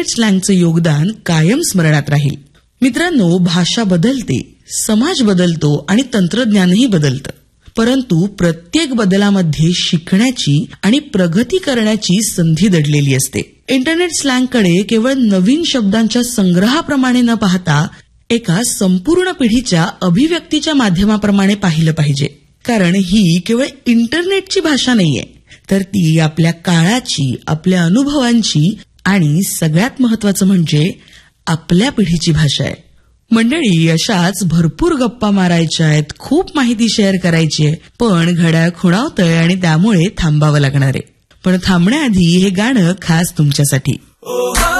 Internet स्लँगचं योगदान कायम स्मरणात राहील. मित्रांनो, भाषा बदलते, समाज बदलतो आणि तंत्रज्ञानही बदलतं. परंतु प्रत्येक बदलामध्ये शिकण्याची आणि प्रगती करण्याची संधी दडलेली असते. इंटरनेट स्लँगकडे केवळ नवीन शब्दांच्या संग्रहाप्रमाणे न पाहता एका संपूर्ण पिढीच्या अभिव्यक्तीच्या माध्यमाप्रमाणे पाहिलं पाहिजे. कारण ही केवळ इंटरनेटची भाषा नाहीये, तर ती आपल्या काळाची, आपल्या अनुभवांची आणि सगळ्यात महत्वाचं म्हणजे आपल्या पिढीची भाषा आहे. मंडळी, अशाच भरपूर गप्पा मारायच्या आहेत, खूप माहिती शेअर करायची आहे, पण घड्याळ खुणावतंय आणि त्यामुळे थांबावं लागणार आहे. पण थांबण्याआधी हे गाणं खास तुमच्यासाठी.